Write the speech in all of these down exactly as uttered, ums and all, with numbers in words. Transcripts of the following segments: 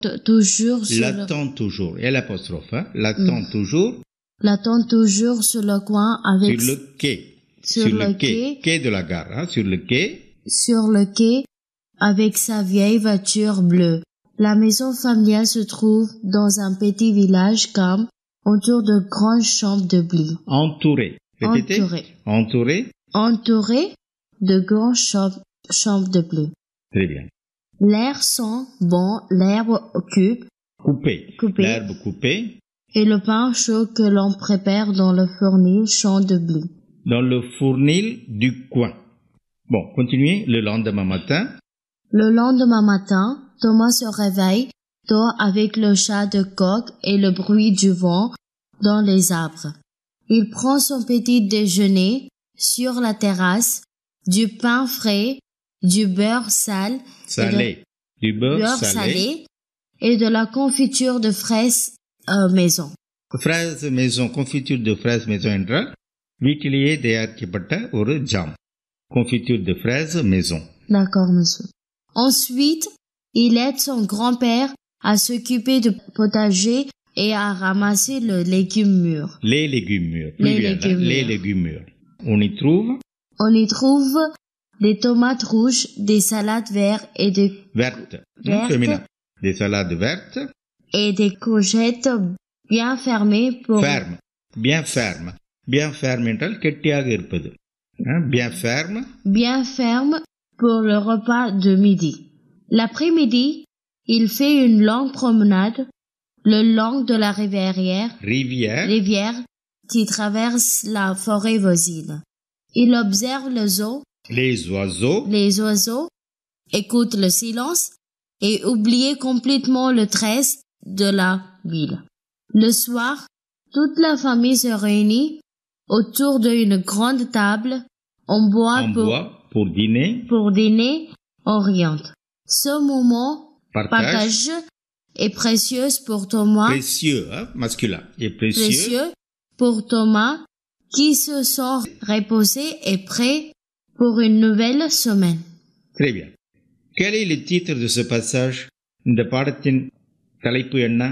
T- toujours sur le... L'attend toujours. Et l'apostrophe, hein? L'attend Mm. toujours L'attend toujours sur le coin avec... sur le quai. sur le quai. Quai de la gare, hein? Sur le quai. Sur le quai avec sa vieille voiture bleue. La maison familiale se trouve dans un petit village calme, autour de grandes chambres de blé. Entouré. Répétez. Entouré. Entouré. Entouré de grandes chambres, chambres de blé. Très bien. L'air sent bon, l'herbe occupe, Coupé. Coupé. L'herbe coupée. et le pain chaud que l'on prépare dans le fournil champ de blé. Dans le fournil du coin. Bon, continuez. Le lendemain matin. Le lendemain matin, Thomas se réveille tôt avec le chat de coq et le bruit du vent dans les arbres. Il prend son petit déjeuner sur la terrasse, du pain frais, du beurre sale, Salé. Du beurre, beurre salé. salé et de la confiture de fraises euh, maison. Fraise maison, confiture de fraise maison என்றால் வீட்டிலேயே தயாரிக்கப்பட்ட ஒரு jam. Confiture de fraise maison. D'accord, monsieur. Ensuite, il aide son grand-père à s'occuper du potager et à ramasser le légume mûr. Les légumes mûrs. Les Pluriel, légumes hein? Les mûrs. légumes mûrs. On y trouve On y trouve des tomates rouges, des salades vertes et des, vertes, hein, Vertes. féminin. Des salades vertes, et des courgettes bien fermées pour, ferme, bien ferme. Bien ferme என்றால் கெட்டியாக இருப்பது. Hein, bien ferme, bien fermes pour le repas de midi. L'après-midi, il fait une longue promenade le long de la rivière, rivière, rivière qui traverse la forêt voisine. Il observe les eaux, les oiseaux, les oiseaux, écoute le silence et oublie complètement le stress de la ville. Le soir, toute la famille se réunit autour d'une grande table. On boit, on pour, boit pour dîner, pour dîner en riant. Ce moment partage, partage est précieux pour Thomas, précieux, hein, masculin, et précieux, précieux pour Thomas qui se sent reposé et prêt pour une nouvelle semaine. Très bien. Quel est le titre de ce passage? இந்த பாடத்தின் தலைப்பு என்ன?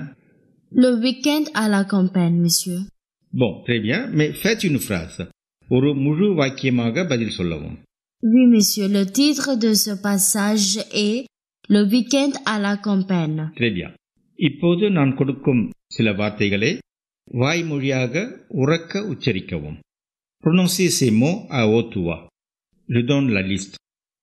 Le week-end à la campagne, monsieur. Bon, très bien, mais faites une phrase. ஒரு முழு வாக்கியமாக பதில் சொல்லவும். Oui, monsieur. Le titre de ce passage est Le week-end à la campagne. Très bien. இப்போது நான் கொடுக்கும் சில வார்த்தைகளை வாய்மொழியாக உரக்க உச்சரிக்கவும். Prononcez ces mots à haute voix. Je donne la liste.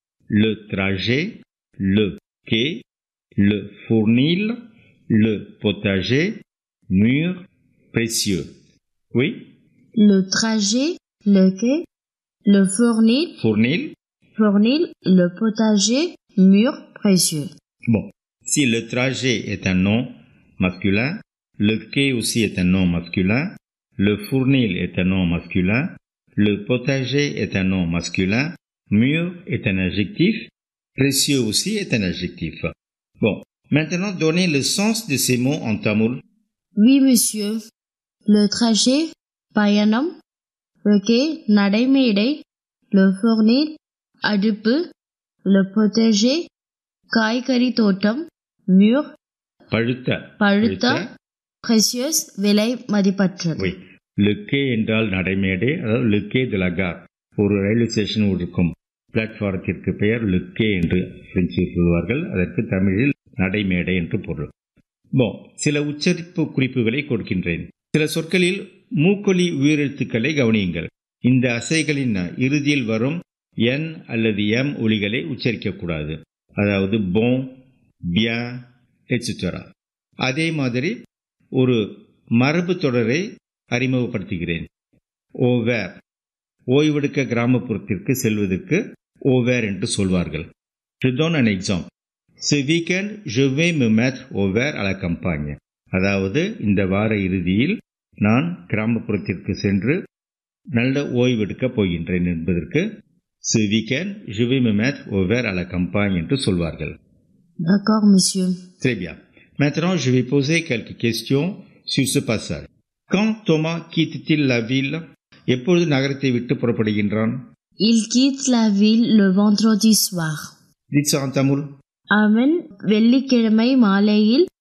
Le trajet, le quai, le fournil, le potager, mûr, précieux. Oui? Le trajet, le quai, le fournil, Fournil. fournil, le potager, mûr, précieux. Bon. Si le trajet est un nom masculin, le quai aussi est un nom masculin, le fournil est un nom masculin, le potager est un nom masculin, mûr est un adjectif, précieux aussi est un adjectif. Bon. Maintenant, donnez le sens de ces mots en tamoul. Oui, monsieur. Le trajet, payanam, le quai, nadaimedai, le fournil, அடுப்பு, le potager, காய்கறி தோட்டம், mûr, பழுத்த. பழுத்த, précieux, விலை மதிப்பற்றது. Oui. Le quai என்றால் நடைமேடை, அதாவது le quai de la gare. ஒரு ரயில்வே ஸ்டேஷன் இருக்கும் பிளாட்ஃபாரத்திற்கு பெயர் le quai என்று பிரெஞ்சில் சொல்வார்கள். அதற்கு தமிழில் நடைமேடை என்று பொருள். Bon, சில உச்சரிப்பு குறிப்புகளை கொடுக்கின்றேன். சில சொற்களில் மூக்கொலி உயிரெழுத்துக்களை கவனியுங்கள். இந்த அசைகளின் இறுதியில் வரும் N அல்லது M ஒலிகளை உச்சரிக்கக்கூடாது. அதாவது bon, bien, et cetera. அதே மாதிரி ஒரு மரபு தொடரை அறிமுகப்படுத்துகிறேன். ஓவர், ஓய்வெடுக்க கிராமப்புறத்திற்கு செல்வதற்கு ஓவர் என்று சொல்வார்கள். Je donne un exemple. Ce week-end, je vais me mettre au vert à la campagne. அதாவது இந்த வார இறுதியில் நான் கிராமப்புறத்திற்கு சென்று நல்ல ஓய்வெடுக்கப் போகின்றேன் என்பதற்கு Ce week-end, je vais me mettre au vert à la campagne என்று சொல்வார்கள். D'accord, monsieur. Très bien. Maintenant, je vais poser quelques questions sur ce passage. Quand Thomas quitte-t-il la ville? எப்பொழுது நகரத்தை விட்டு புறப்படுகின்றான்? Il quitte la ville le vendredi soir. Dites ça en tamoul. அவன் வெள்ளிக்கிழமை மாலையில்